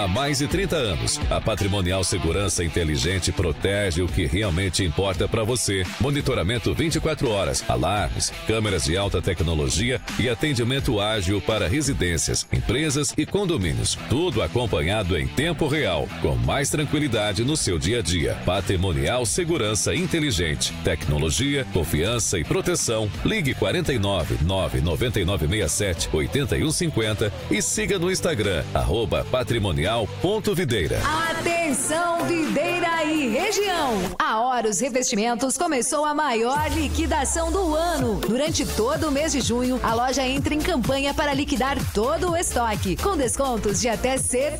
Há mais de 30 anos, a Patrimonial Segurança Inteligente protege o que realmente importa para você. Monitoramento 24 horas, alarmes, câmeras de alta tecnologia e atendimento ágil para residências, empresas e condomínios. Tudo acompanhado em tempo real, com mais tranquilidade no seu dia a dia. Patrimonial Segurança Inteligente. Tecnologia, confiança e proteção. Ligue 49 99967 8150 e siga no Instagram, @patrimonial.videira. Atenção, Videira e região! A Horus Revestimentos começou a maior liquidação do ano. Durante todo o mês de junho, a loja entra em campanha para liquidar todo o estoque, com descontos de até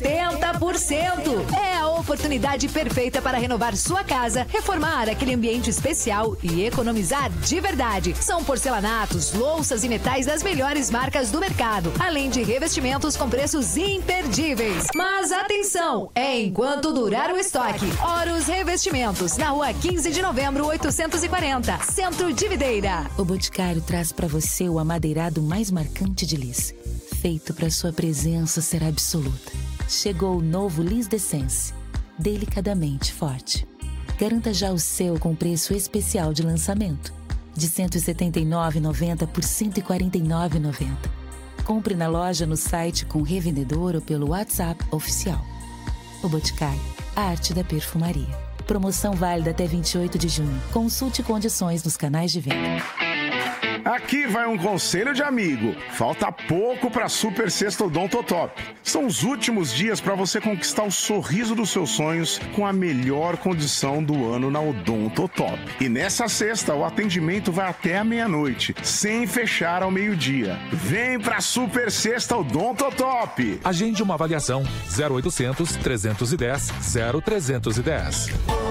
70%. É a oportunidade perfeita para renovar sua casa, reformar aquele ambiente especial e economizar de verdade. São porcelanatos, louças e metais das melhores marcas do mercado, além de revestimentos com preços imperdíveis. Mas atenção, é enquanto durar o estoque. Horus Revestimentos, na rua 15 de novembro, 840, Centro de Videira. O Boticário traz para você o amadeirado mais marcante de Lis, feito para sua presença ser absoluta. Chegou o novo Lis D'Essence, delicadamente forte. Garanta já o seu com preço especial de lançamento, de R$ 179,90 por R$ 149,90. Compre na loja, no site com revendedor ou pelo WhatsApp oficial. O Boticário, a arte da perfumaria. Promoção válida até 28 de junho. Consulte condições nos canais de venda. Aqui vai um conselho de amigo. Falta pouco para Super Sexta Odontotop. São os últimos dias para você conquistar o sorriso dos seus sonhos com a melhor condição do ano na Odontotop. E nessa sexta, o atendimento vai até a meia-noite, sem fechar ao meio-dia. Vem pra Super Sexta Odontotop. Agende uma avaliação 0800 310 0310.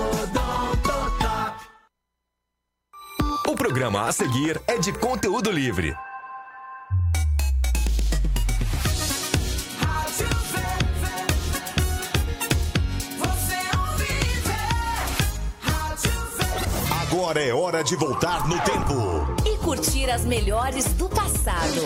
O programa a seguir é de conteúdo livre. Agora é hora de voltar no tempo e curtir as melhores do passado.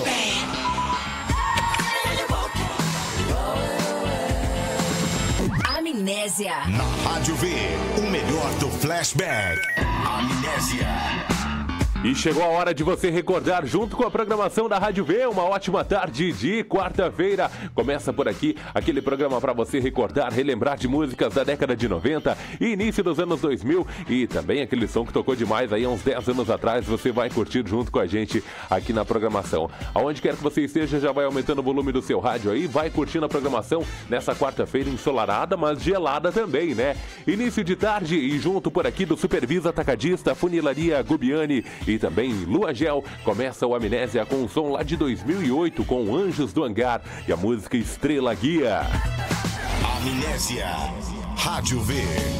Amnésia. Na Rádio V, o melhor do flashback. Amnésia. E chegou a hora de você recordar junto com a programação da Rádio V. Uma ótima tarde de quarta-feira. Começa por aqui aquele programa para você recordar, relembrar de músicas da década de 90 e início dos anos 2000. E também aquele som que tocou demais aí há uns 10 anos atrás. Você vai curtir junto com a gente aqui na programação. Aonde quer que você esteja, já vai aumentando o volume do seu rádio aí. Vai curtindo a programação nessa quarta-feira ensolarada, mas gelada também, né? Início de tarde e junto por aqui do Supervisa Atacadista, Funilaria Gubiani e também Lua Gel. Começa o Amnésia com um som lá de 2008 com Anjos do Hangar e a música Estrela Guia. Amnésia, Rádio V.